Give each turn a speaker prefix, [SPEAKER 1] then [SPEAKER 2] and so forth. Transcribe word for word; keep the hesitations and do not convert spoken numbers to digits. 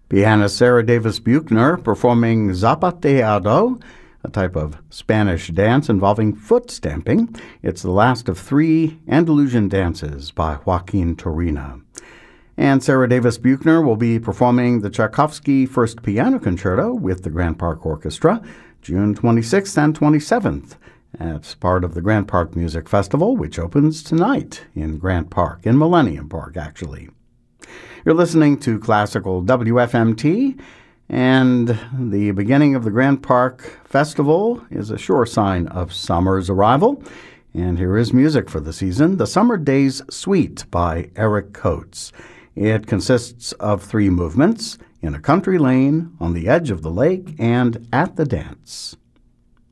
[SPEAKER 1] Pianist Sarah Davis Buchner performing Zapateado, a type of Spanish dance involving foot stamping. It's the last of three Andalusian dances by Joaquin Turina. And Sarah Davis Buchner will be performing the Tchaikovsky First Piano Concerto with the Grant Park Orchestra June twenty-sixth and twenty-seventh. As part of the Grant Park Music Festival, which opens tonight in Grant Park, in Millennium Park, actually. You're listening to Classical W F M T, and the beginning of the Grant Park Festival is a sure sign of summer's arrival. And here is music for the season, The Summer Days Suite by Eric Coates. It consists of three movements, In a Country Lane, On the Edge of the Lake, and At the Dance.